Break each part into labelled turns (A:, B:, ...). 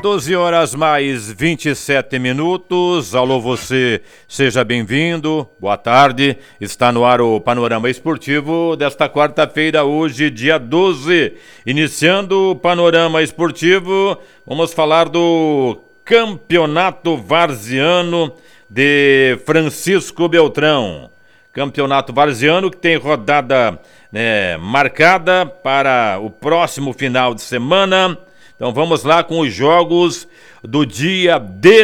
A: 12 horas mais 27 minutos. Alô você, seja bem-vindo, boa tarde. Está no ar o Panorama Esportivo desta quarta-feira, hoje dia 12. Iniciando o Panorama Esportivo, vamos falar do Campeonato Varziano de Francisco Beltrão. Campeonato Varziano que tem rodada marcada para o próximo final de semana. Então vamos lá com os jogos do dia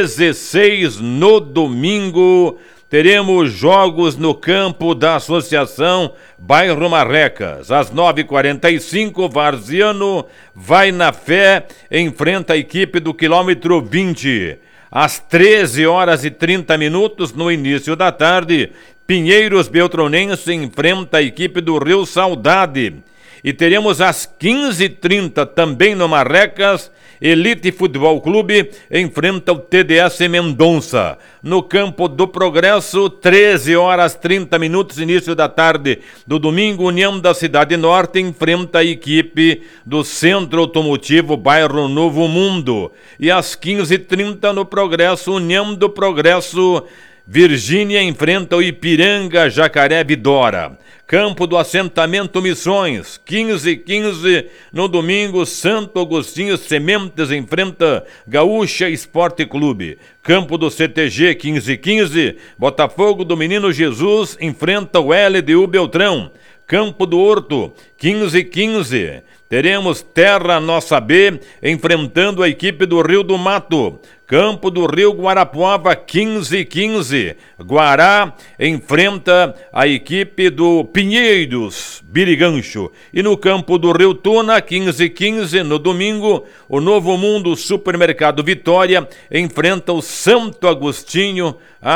A: 16 no domingo. Teremos jogos no campo da Associação Bairro Marrecas. Às 9h45, Varziano vai na fé, enfrenta a equipe do quilômetro 20. Às 13h30, no início da tarde, Pinheiros Beltronense enfrenta a equipe do Rio Saudade. E teremos às 15h30 também no Marrecas, Elite Futebol Clube enfrenta o TDS Mendonça. No campo do Progresso, 13h30, início da tarde do domingo, União da Cidade Norte enfrenta a equipe do Centro Automotivo Bairro Novo Mundo. E às 15h30 no Progresso, União do Progresso Virgínia enfrenta o Ipiranga Jacaré Vidora. Campo do Assentamento Missões, 15h15 no domingo, Santo Agostinho Sementes enfrenta Gaúcha Esporte Clube. Campo do CTG, 15h15, Botafogo do Menino Jesus enfrenta o LDU Beltrão. Campo do Horto, 15h15, teremos Terra Nossa B enfrentando a equipe do Rio do Mato. Campo do Rio Guarapuava, 15h15, Guará enfrenta a equipe do Pinheiros Birigancho. E no campo do Rio Tuna, 15h15, no domingo, o Novo Mundo Supermercado Vitória enfrenta o Santo Agostinho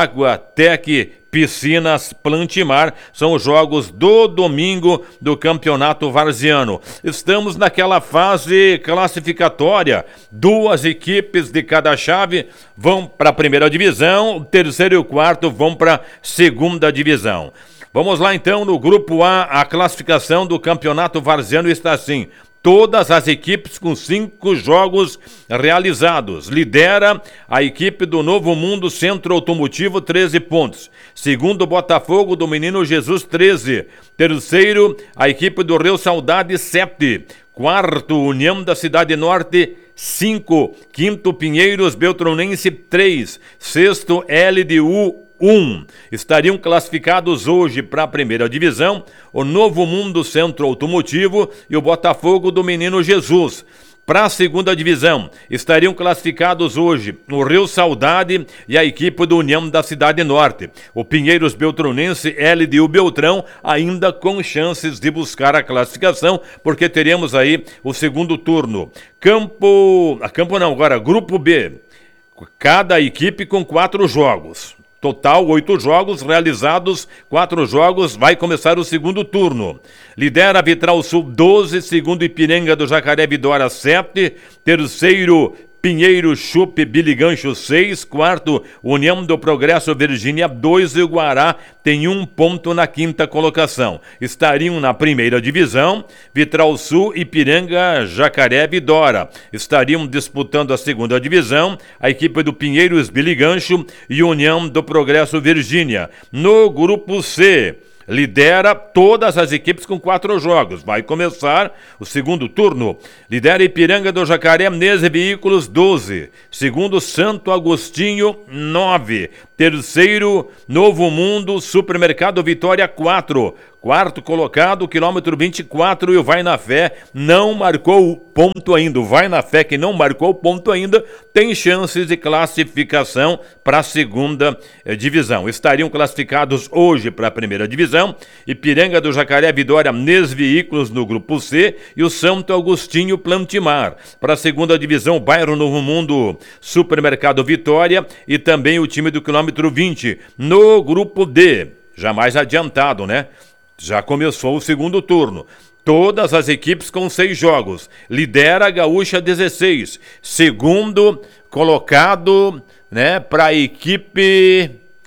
A: Aguatec Piscinas Plantimar. São os jogos do domingo do Campeonato Varziano. Estamos naquela fase classificatória. 2 equipes de cada chave vão para a primeira divisão, o terceiro e o quarto vão para a segunda divisão. Vamos lá então no grupo A. A classificação do Campeonato Varziano está assim: todas as equipes com 5 jogos realizados. Lidera a equipe do Novo Mundo Centro Automotivo, 13 pontos. Segundo, Botafogo do Menino Jesus, 13. Terceiro, a equipe do Rio Saudade, 7. Quarto, União da Cidade Norte, 5. Quinto, Pinheiros Beltronense, 3. Sexto, LDU, 1. Estariam classificados hoje para a primeira divisão o Novo Mundo Centro Automotivo e o Botafogo do Menino Jesus. Para a segunda divisão, estariam classificados hoje o Rio Saudade e a equipe do União da Cidade Norte. O Pinheiros Beltronense, LDU Beltrão, ainda com chances de buscar a classificação, porque teremos aí o segundo turno. Grupo B. Cada equipe com 4 jogos. Total, 8 jogos realizados, 4 jogos, vai começar o segundo turno. Lidera a Vitral Sul, 12, segundo Ipiranga do Jacaré Vidora, 7, terceiro Pinheiro Chupe Biligancho, 6, quarto União do Progresso Virgínia, 2 e o Guará tem 1 ponto na quinta colocação. Estariam na primeira divisão Vitral Sul, Ipiranga, Jacaré Vidora. Estariam disputando a segunda divisão a equipe do Pinheiros Biligancho e União do Progresso Virgínia. No grupo C, lidera todas as equipes com 4 jogos. Vai começar o segundo turno. Lidera Ipiranga do Jacaré Nese Veículos, 12. Segundo, Santo Agostinho, 9. Terceiro, Novo Mundo Supermercado Vitória, 4. Quarto colocado, quilômetro 24, e o Vai na Fé não marcou o ponto ainda. O Vai na Fé, que não marcou o ponto ainda, tem chances de classificação para a segunda divisão. Estariam classificados hoje para a primeira divisão Ipiranga do Jacaré Vidória Nes Veículos no grupo C e o Santo Agostinho Plantimar. Para a segunda divisão, Bairro Novo Mundo Supermercado Vitória e também o time do quilômetro 20. No grupo D, já mais adiantado, né? Já começou o segundo turno. Todas as equipes com 6 jogos. Lidera a Gaúcha, 16. Segundo colocado, né, para a equipe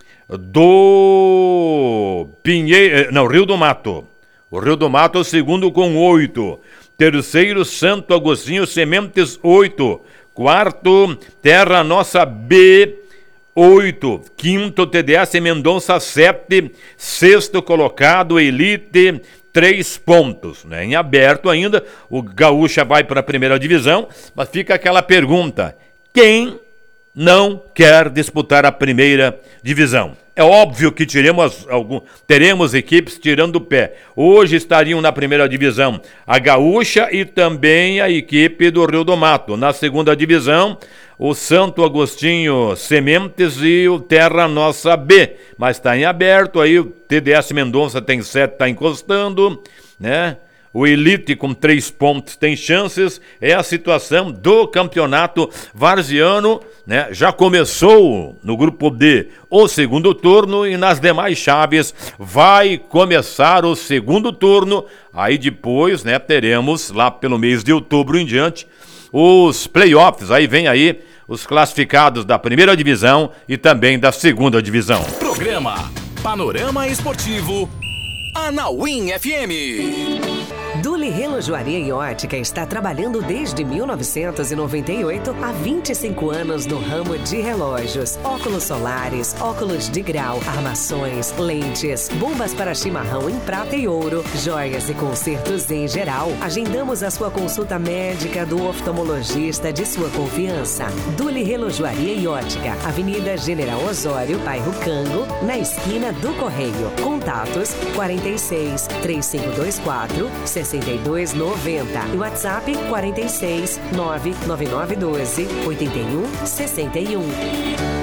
A: do Rio do Mato. O Rio do Mato é o segundo com 8. Terceiro, Santo Agostinho Sementes, 8. Quarto, Terra Nossa B, 8. Quinto, TDS Mendonça 7. Sexto colocado, Elite, 3 pontos, né? Em aberto ainda, o Gaúcha vai para a primeira divisão, mas fica aquela pergunta: quem não quer disputar a primeira divisão? É óbvio que teremos equipes tirando o pé. Hoje estariam na primeira divisão a Gaúcha e também a equipe do Rio do Mato. Na segunda divisão, o Santo Agostinho Sementes e o Terra Nossa B. Mas está em aberto, aí o TDS Mendonça tem 7, está encostando, né? O Elite com 3 pontos tem chances. É a situação do campeonato varziano, né? Já começou no grupo D o segundo turno e nas demais chaves vai começar o segundo turno. Aí depois, né, teremos lá pelo mês de outubro em diante os playoffs. Aí vem aí os classificados da primeira divisão e também da segunda divisão.
B: Programa Panorama Esportivo Anauim FM.
C: Duli Relojoaria e Ótica está trabalhando desde 1998 há 25 anos no ramo de relógios, óculos solares, óculos de grau, armações, lentes, bombas para chimarrão em prata e ouro, joias e consertos em geral. Agendamos a sua consulta médica do oftalmologista de sua confiança. Duli Relojoaria e Ótica, Avenida General Osório, bairro Cango, na esquina do Correio. Contatos 46 3524 6290 e WhatsApp 46 99912 8161.